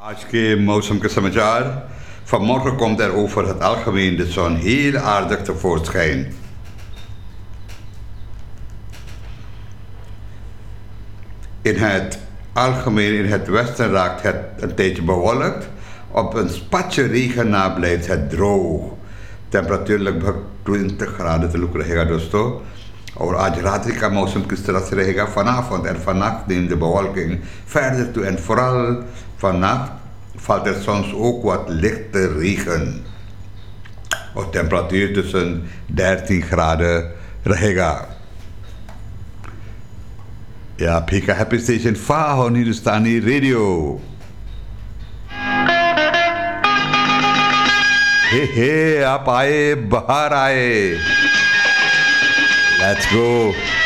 Als je mousom ke समाचार. Vanmorgen komt er over het algemeen de zon heel aardig tevoorschijn. In het algemeen in het westen raakt het een tijdje bewolkt. Op een spatje regen na blijft het droog. Temperatuur लगभग 20 graden तक रहेगा दोस्तों. और आज रात्रि का मौसम किस तरह से रहेगा? Vanavond en vannacht neemt de bewolking verder toe en vooral vannacht valt er soms ook wat lichte regen. Of temperatuur tussen 13 graden रहेगा. Ja, Pika Happy Station Faho Hindustani Radio. हे हे आप आए बाहर आए. Let's go.